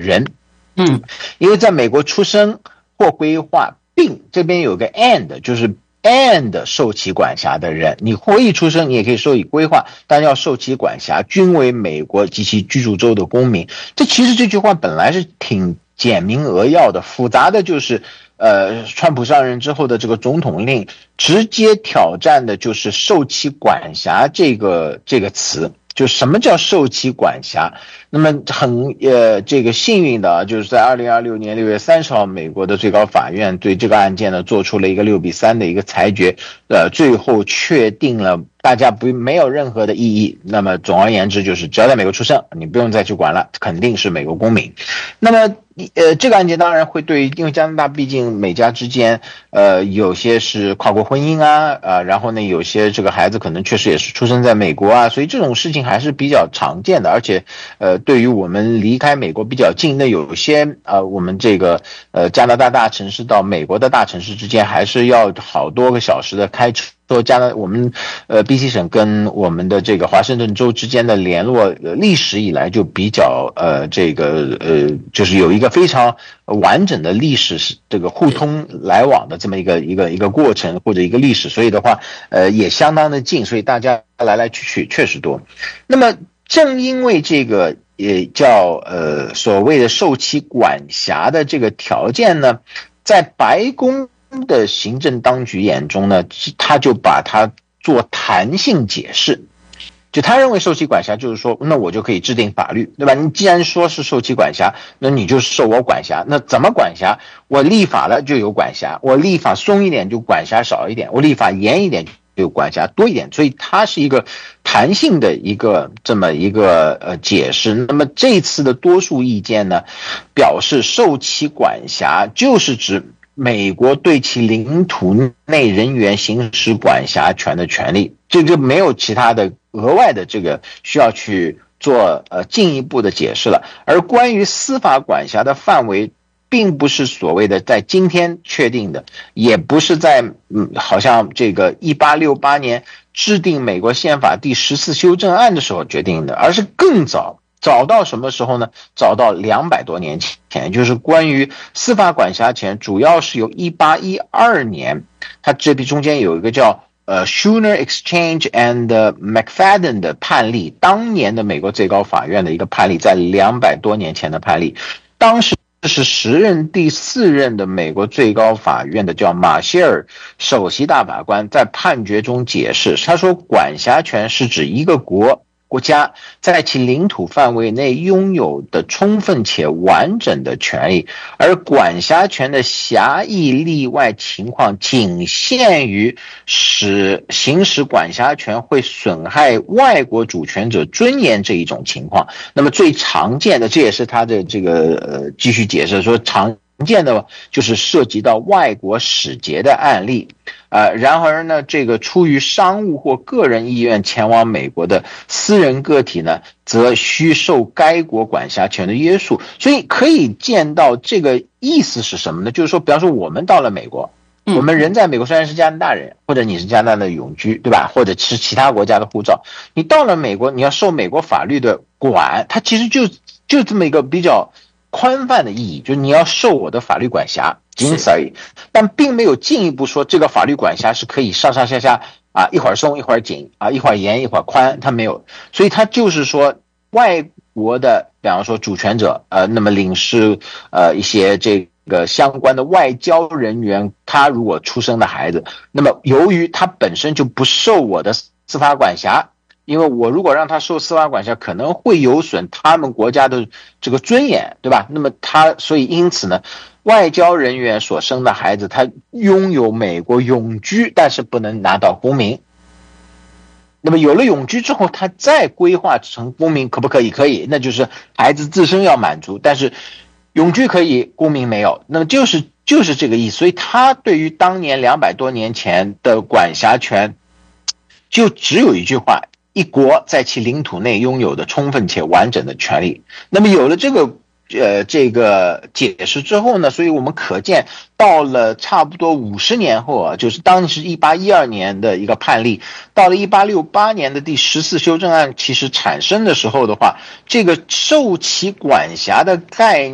人。因为在美国出生或规划，并这边有个 and， 就是 and 受其管辖的人，你可以出生，你也可以受以规划，但要受其管辖，均为美国及其居住州的公民。其实这句话本来是挺简明扼要的，复杂的就是川普上任之后的这个总统令直接挑战的就是受其管辖这个词。就什么叫受其管辖？那么这个幸运的就是在2026年6月30号，美国的最高法院对这个案件呢做出了一个6-3的一个裁决，最后确定了大家没有任何的异议。那么总而言之就是只要在美国出生，你不用再去管了，肯定是美国公民。那么这个案件当然会对，因为加拿大毕竟美加之间有些是跨国婚姻然后呢有些这个孩子可能确实也是出生在美国所以这种事情还是比较常见的。而且对于我们离开美国比较近的有些我们这个加拿大大城市到美国的大城市之间还是要好多个小时的开车。我们BC 省跟我们的这个华盛顿州之间的联络历史以来就比较就是有一个非常完整的历史这个互通来往的这么一个过程或者一个历史，所以的话也相当的近，所以大家来来去去确实多。那么正因为这个也叫所谓的受其管辖的这个条件呢，在白宫的行政当局眼中呢，他就把它做弹性解释。就他认为受其管辖就是说，那我就可以制定法律，对吧？你既然说是受其管辖，那你就受我管辖。那怎么管辖？我立法了就有管辖，我立法松一点就管辖少一点，我立法严一点就管辖多一点。所以它是一个弹性的这么一个解释。那么这次的多数意见呢，表示受其管辖就是指美国对其领土内人员行使管辖权的权利，这就没有其他的额外的这个需要去做进一步的解释了。而关于司法管辖的范围，并不是所谓的在今天确定的，也不是在好像这个1868年制定美国宪法第14修正案的时候决定的，而是更早。早到什么时候呢？早到200多年前，就是关于司法管辖权，主要是由1812年，它这笔中间有一个叫Schooner Exchange and McFadden 的判例，当年的美国最高法院的一个判例，在200多年前的判例，当时是时任第4任的美国最高法院的叫马歇尔首席大法官在判决中解释，他说管辖权是指一个国家在其领土范围内拥有的充分且完整的权利，而管辖权的狭义例外情况仅限于行使管辖权会损害外国主权者尊严这一种情况。那么最常见的，这也是他的这个继续解释说常见的就是涉及到外国使节的案例。然而呢，这个出于商务或个人意愿前往美国的私人个体呢，则需受该国管辖权的约束。所以可以见到这个意思是什么呢？就是说，比方说我们到了美国，我们人在美国虽然是加拿大人，或者你是加拿大的永居，对吧？或者是其他国家的护照，你到了美国，你要受美国法律的管，它其实就这么一个比较宽泛的意义，就是你要受我的法律管辖，仅此而已。但并没有进一步说这个法律管辖是可以上上下下一会儿松一会儿紧一会儿严一会儿宽，它没有。所以它就是说外国的比方说主权者那么领事一些这个相关的外交人员，他如果出生的孩子，那么由于他本身就不受我的司法管辖，因为我如果让他受司法管辖，可能会有损他们国家的这个尊严，对吧？那么所以因此呢，外交人员所生的孩子，他拥有美国永居，但是不能拿到公民。那么有了永居之后，他再规划成公民可不可以？可以，那就是孩子自身要满足，但是永居可以，公民没有。那么就是这个意思。所以他对于当年200多年前的管辖权，就只有一句话：一国在其领土内拥有的充分且完整的权利。那么有了这个解释之后呢，所以我们可见到了差不多50年后就是当时1812年的一个判例，到了1868年的第14修正案其实产生的时候的话，这个受其管辖的概念